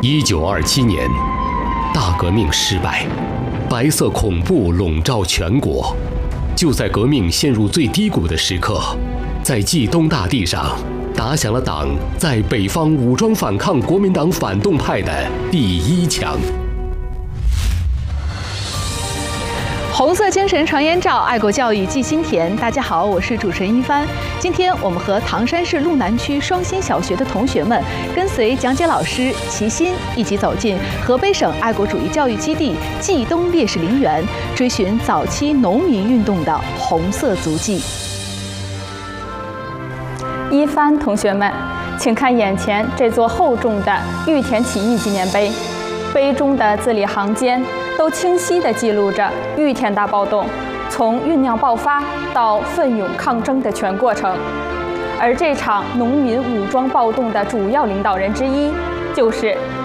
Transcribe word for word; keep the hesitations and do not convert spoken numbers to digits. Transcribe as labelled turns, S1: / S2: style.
S1: 一九二七年，大革命失败，白色恐怖笼罩全国。就在革命陷入最低谷的时刻，在冀东大地上打响了党在北方武装反抗国民党反动派的第一枪。
S2: 红色精神传烟照，爱国教育记心田。大家好，我是主持人一帆。今天我们和唐山市路南区双新小学的同学们，跟随讲解老师齐心一起走进河北省爱国主义教育基地冀东烈士陵园，追寻早期农民运动的红色足迹。
S3: 一帆同学们，请看眼前这座厚重的玉田起义纪念碑，碑中的字里行间都清晰地记录着玉田大暴动从酝酿爆发到奋勇抗争的全过程。而这场农民武装暴动的主要领导人之一，就是